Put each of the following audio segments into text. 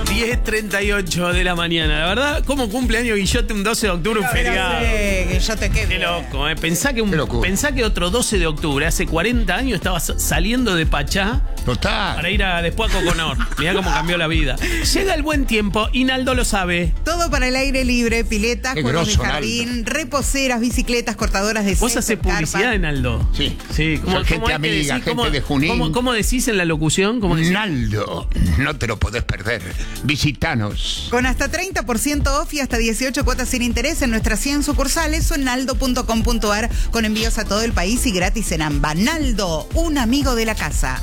10:38 de la mañana. La verdad, ¿cómo cumple año Guillote un 12 de octubre, un feriado? Guillote, Qué loco, Pensá que otro 12 de octubre, hace 40 años, estaba saliendo de Pachá. Total. Para ir después a Coconor. Mirá cómo cambió la vida. Llega el buen tiempo y Naldo lo sabe. Todo para el aire libre, piletas, Qué juegos de groso, jardín, reposeras, bicicletas, cortadoras de ¿Vos césped, haces publicidad de Naldo? Sí. Sí. Soy gente amiga, gente de Junín. ¿Cómo decís en la locución? Naldo, no te lo podés perder. Visitanos. Con hasta 30% off y hasta 18 cuotas sin interés en nuestras 100 sucursales o naldo.com.ar, con envíos a todo el país y gratis en AMBA. Naldo, un amigo de la casa.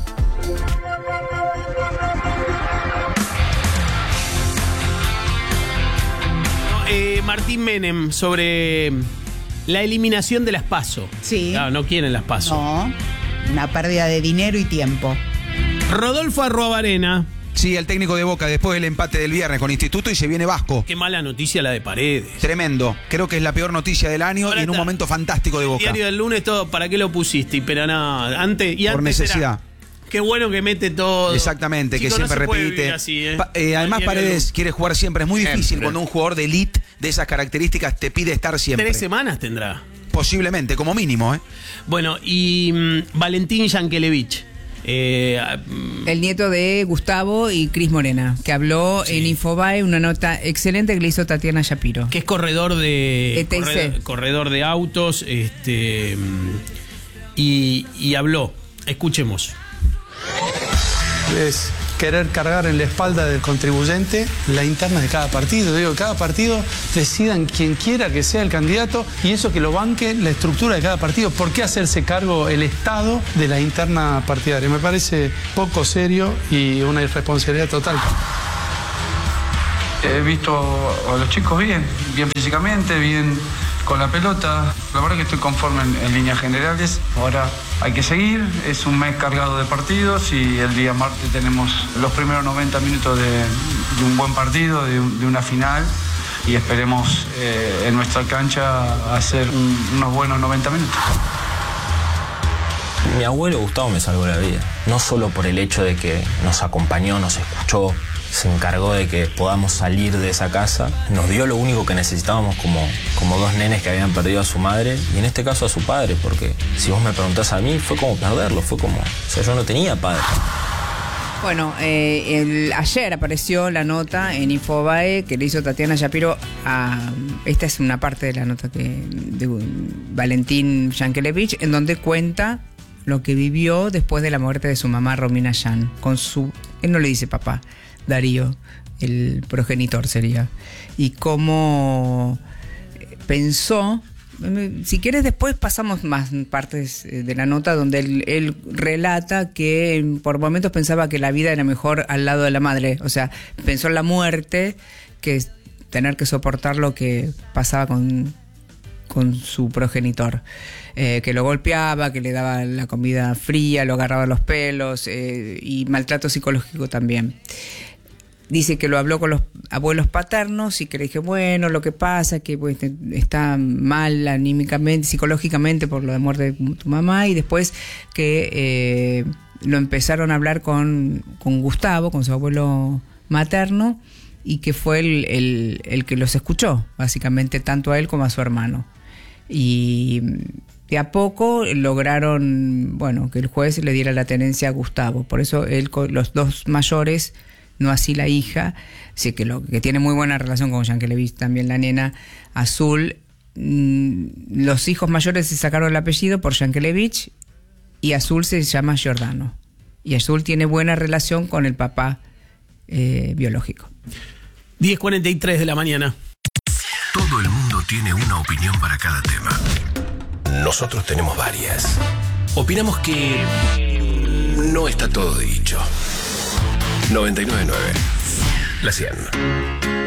Martín Menem, sobre la eliminación de las PASO. Sí. Claro, no quieren las PASO. No, una pérdida de dinero y tiempo. Rodolfo Arruabarena. Sí, el técnico de Boca después del empate del viernes con Instituto y se viene Vasco. Qué mala noticia la de Paredes. Tremendo. Creo que es la peor noticia del año. Ahora y en un está. momento fantástico de Boca. Diario del lunes, todo, ¿para qué lo pusiste? Pero no, antes Por necesidad. Qué bueno que mete todo. Exactamente, Chicos, que siempre no se puede repite. vivir así, Además, Diario Paredes del quiere jugar siempre. Es muy difícil Siempre. cuando un jugador de elite de esas características te pide estar siempre. 3 semanas tendrá. Posiblemente, como mínimo, ¿eh? Bueno, y Valentín Yankelevich. El nieto de Gustavo y Cris Morena, que habló en Infobae, una nota excelente que le hizo Tatiana Shapiro. Que es corredor de ETC. corredor de autos, y habló. Escuchemos. Es querer cargar en la espalda del contribuyente la interna de cada partido. Digo, cada partido decidan quien quiera que sea el candidato y eso que lo banque la estructura de cada partido. ¿Por qué hacerse cargo el Estado de la interna partidaria? Me parece poco serio y una irresponsabilidad total. He visto a los chicos bien físicamente, bien con la pelota. La verdad que estoy conforme en líneas generales. Ahora hay que seguir, es un mes cargado de partidos y el día martes tenemos los primeros 90 minutos de un buen partido, de una final, y esperemos en nuestra cancha hacer unos buenos 90 minutos. Mi abuelo Gustavo me salvó la vida, no solo por el hecho de que nos acompañó, nos escuchó, se encargó de que podamos salir de esa casa, nos dio lo único que necesitábamos como dos nenes que habían perdido a su madre y en este caso a su padre, porque si vos me preguntás a mí, fue como perderlo, yo no tenía padre. Bueno, ayer apareció la nota en Infobae que le hizo Tatiana Shapiro esta es una parte de la nota de Valentín Yankelevich, en donde cuenta lo que vivió después de la muerte de su mamá Romina Yan, él no le dice papá, Darío, el progenitor sería, y cómo pensó. Si quieres después pasamos más partes de la nota donde él relata que por momentos pensaba que la vida era mejor al lado de la madre, o sea, pensó en la muerte que tener que soportar lo que pasaba con su progenitor, que lo golpeaba, que le daba la comida fría, lo agarraba los pelos, y maltrato psicológico también. Dice que lo habló con los abuelos paternos y que le dije, bueno, lo que pasa es que pues, está mal anímicamente, psicológicamente por lo de muerte de tu mamá, y después que lo empezaron a hablar con Gustavo, con su abuelo materno, y que fue el que los escuchó, básicamente, tanto a él como a su hermano. Y de a poco lograron, bueno, que el juez le diera la tenencia a Gustavo. Por eso él con los dos mayores, no así la hija, sí que tiene muy buena relación con Yankelevich, también la nena Azul. Los hijos mayores se sacaron el apellido por Yankelevich y Azul se llama Giordano. Y Azul tiene buena relación con el papá biológico. 10:43 de la mañana. Todo el mundo tiene una opinión para cada tema. Nosotros tenemos varias. Opinamos que no está todo dicho. 99.9. La 100.